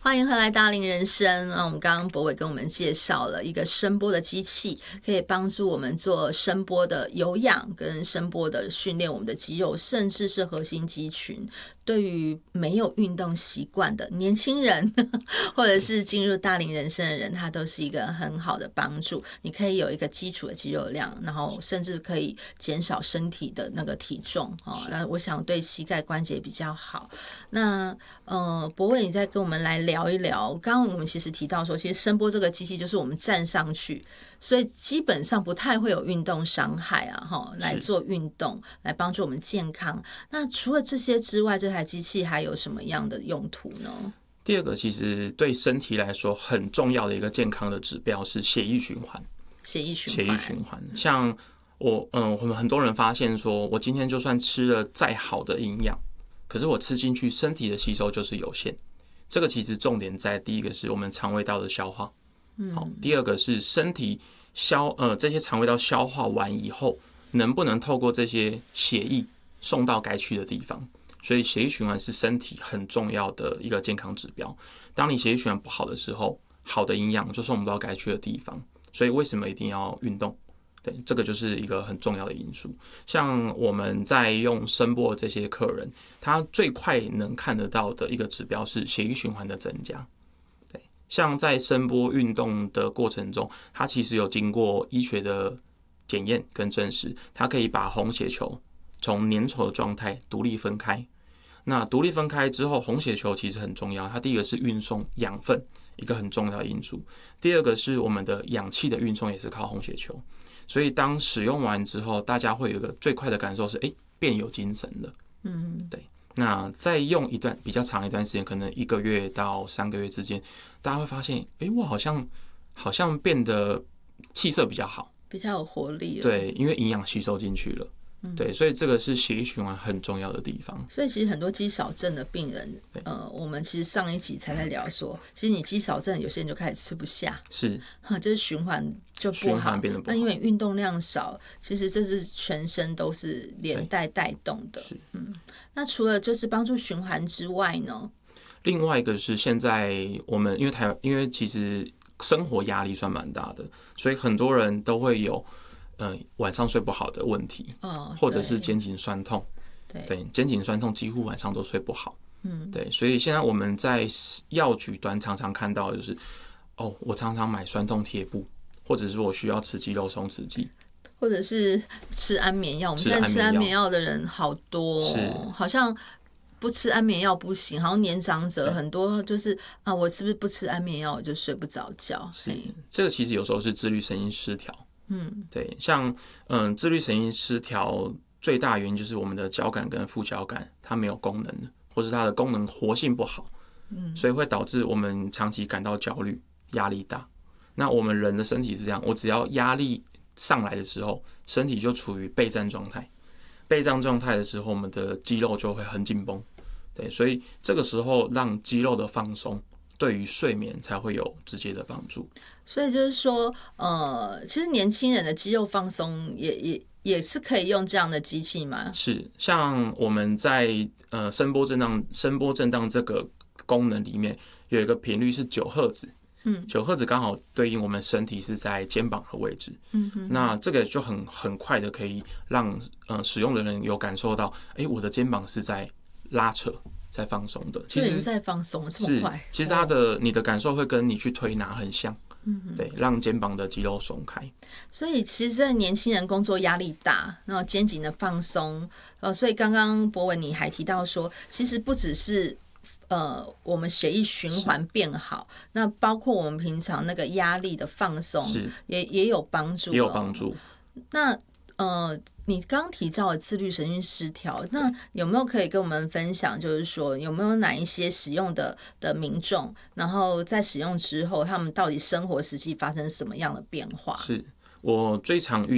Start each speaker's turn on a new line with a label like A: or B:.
A: 欢迎回来大龄人生。我们刚刚博伟跟我们介绍了一个声波的机器，可以帮助我们做声波的有氧跟声波的训练我们的肌肉，甚至是核心肌群。对于没有运动习惯的年轻人或者是进入大龄人生的人，它都是一个很好的帮助。你可以有一个基础的肌肉量，然后甚至可以减少身体的那个体重。那我想对膝盖关节比较好。那博伟，你再跟我们来聊一聊。刚刚我们其实提到说，其实声波这个机器就是我们站上去，所以基本上不太会有运动伤害啊，来做运动来帮助我们健康。那除了这些之外，这台机器还有什么样的用途呢？
B: 第二个，其实对身体来说很重要的一个健康的指标是血液循环。血液循环，像我们很多人发现说，我今天就算吃了再好的营养，可是我吃进去身体的吸收就是有限。这个其实重点在第一个是我们肠胃道的消化，第二个是身体这些肠胃道消化完以后，能不能透过这些血液送到该去的地方。所以血液循环是身体很重要的一个健康指标。当你血液循环不好的时候，好的营养就送不到该去的地方。所以为什么一定要运动？对，这个就是一个很重要的因素。像我们在用声波的这些客人，他最快能看得到的一个指标是血液循环的增加。对，像在声波运动的过程中，它其实有经过医学的检验跟证实，它可以把红血球从粘稠的状态独立分开。那独立分开之后，红血球其实很重要。它第一个是运送养分，一个很重要的因素；第二个是我们的氧气的运送也是靠红血球。所以当使用完之后，大家会有一个最快的感受是，变有精神了。对。那再用一段比较长一段时间，可能1个月到3个月之间，大家会发现，我好像变得气色比较好，
A: 比较有活力了。
B: 对，因为营养吸收进去了。对，所以这个是血液循环很重要的地方。
A: 所以其实很多肌少症的病人，我们其实上一集才在聊说，其实你肌少症有些人就开始吃不下，
B: 是，
A: 就是循环就不好。
B: 变得不好。
A: 那因为运动量少，其实这是全身都是连带带动的。那除了就是帮助循环之外呢？
B: 另外一个是现在我们因为其实生活压力算蛮大的，所以很多人都会有晚上睡不好的问题，或者是肩颈酸痛。对，肩颈酸痛几乎晚上都睡不好。对，所以现在我们在药局端常常看到的就是，我常常买酸痛贴布，或者是我需要吃肌肉松弛剂，
A: 或者是吃安眠药。我们现在吃安眠药的人好多，好像不吃安眠药不行，好像年长者很多就是我是不是不吃安眠药我就睡不着觉？
B: 是，这个其实有时候是自律神经失调。对，像自律神经失调最大原因就是我们的交感跟副交感它没有功能了，或是它的功能活性不好，所以会导致我们长期感到焦虑、压力大。那我们人的身体是这样，我只要压力上来的时候，身体就处于备战状态。备战状态的时候，我们的肌肉就会很紧绷。对，所以这个时候让肌肉的放松，对于睡眠才会有直接的帮助。
A: 所以就是说，其实年轻人的肌肉放松也是可以用这样的机器吗？
B: 是，像我们在声波震荡这个功能里面有一个频率是9赫兹。9赫兹刚好对应我们身体是在肩膀的位置。那这个就很快的可以让使用的人有感受到，我的肩膀是在拉扯。在放松的，其实
A: 在放松这么快，
B: 其实你的感受会跟你去推拿很像。对，让肩膀的肌肉松开。
A: 所以其实年轻人工作压力大，然后肩颈的放松，所以刚刚博文你还提到说，其实不只是我们血液循环变好，那包括我们平常那个压力的放松也有帮助，
B: 也有帮助。
A: 那你刚提到的自律神经失调，那有没有可以跟我们分享，就是说有没有哪一些使用的民众，然后在使用之后，他们到底生活实际发生什么样的变化？
B: 是我最常遇